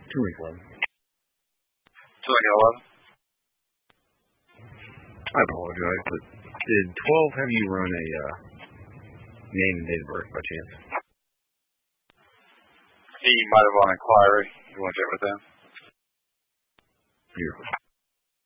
211. 211? I apologize, but did 12 have you run a name and date of birth by chance? He might have on inquiry. You want to check with them? Beautiful.